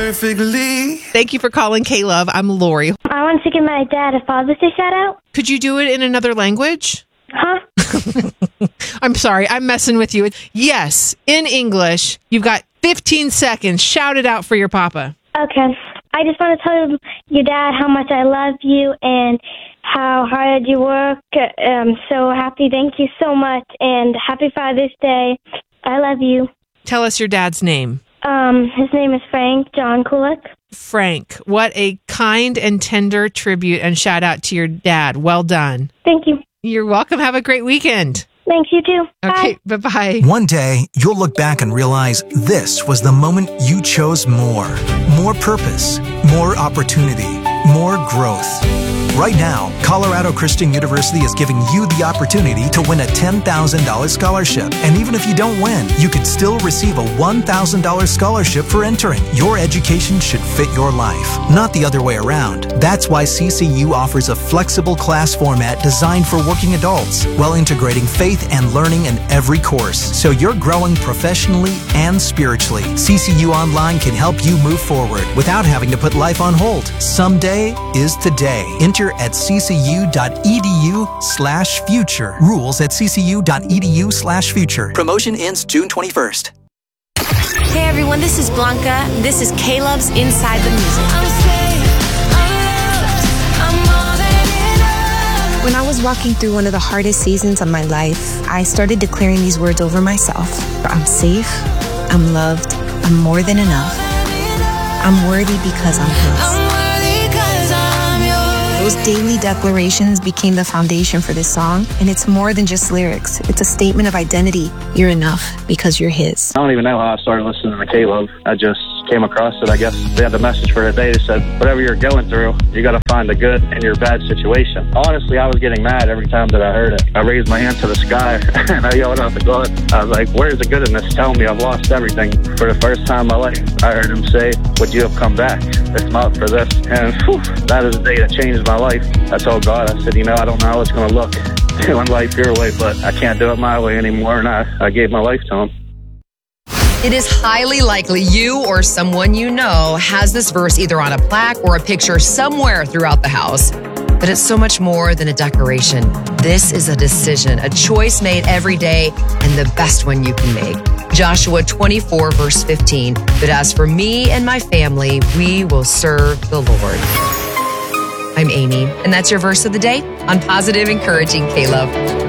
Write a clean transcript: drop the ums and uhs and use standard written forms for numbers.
perfectly. Thank you for calling K-Love. I'm Lori. I want to give my dad a Father's Day shout out. Could you do it in another language? Huh? I'm sorry. I'm messing with you. Yes, in English. You've got 15 seconds. Shout it out for your papa. Okay. I just want to tell your dad how much I love you and how hard you work. I'm so happy. Thank you so much. And happy Father's Day. I love you. Tell us your dad's name. His name is Frank John Kulik. Frank, what a kind and tender tribute and shout out to your dad. Well done. Thank you. You're welcome. Have a great weekend. Thanks, you too. Okay, bye-bye. One day, you'll look back and realize this was the moment you chose more. More purpose, more opportunity, more growth. Right now, Colorado Christian University is giving you the opportunity to win a $10,000 scholarship. And even if you don't win, you could still receive a $1,000 scholarship for entering. Your education should fit your life, not the other way around. That's why CCU offers a flexible class format designed for working adults, while integrating faith and learning in every course. So you're growing professionally and spiritually. CCU Online can help you move forward without having to put life on hold. Someday is today. Enter at ccu.edu/future. Rules at ccu.edu/future. Promotion ends June 21st. Hey everyone, this is Blanca. This is K-Love's Inside the Music. When I was walking through one of the hardest seasons of my life, I started declaring these words over myself. I'm safe, I'm loved, I'm more than enough. I'm worthy because I'm His. Those daily declarations became the foundation for this song, and it's more than just lyrics. It's a statement of identity. You're enough because you're His. I don't even know how I started listening to K-Love. I just came across it, I guess. They had the message for today. They said, whatever you're going through, you got to find the good in your bad situation. Honestly, I was getting mad every time that I heard it. I raised my hand to the sky, and I yelled out to God. I was like, where's the good in this? Tell me I've lost everything. For the first time in my life, I heard Him say, would you have come back? It's not for this. And whew, that is the day that changed my life. I told God, I said, I don't know how it's going to look doing life your way, but I can't do it my way anymore, and I gave my life to Him. It is highly likely you or someone you know has this verse either on a plaque or a picture somewhere throughout the house. But it's so much more than a decoration. This is a decision, a choice made every day, and the best one you can make. Joshua 24, verse 15. But as for me and my family, we will serve the Lord. I'm Amy, and that's your verse of the day on Positive Encouraging K-Love.